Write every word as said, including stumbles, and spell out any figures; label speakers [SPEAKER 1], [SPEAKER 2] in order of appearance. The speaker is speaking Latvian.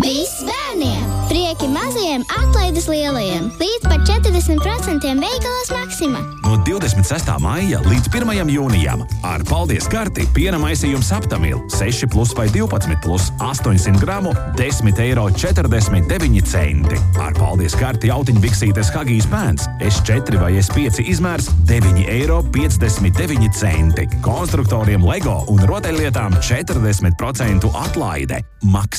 [SPEAKER 1] Viss bērniem! Prieki mazajiem, atlaides lielajiem! Līdz pat četrdesmit procentiem veikalos Maksima!
[SPEAKER 2] No divdesmit sestā maija līdz pirmajam jūnijam ar paldies karti piena maisījums Aptamil seši plus vai divpadsmit plus astoņsimt gramu desmit eiro četrdesmit deviņi centi. Ar paldies karti jautiņbiksītes Hagijs pēns es četri vai es pieci izmērs deviņi eiro piecdesmit deviņi centi. Konstruktoriem Lego un rotaļlietām četrdesmit procentu atlaide. Maks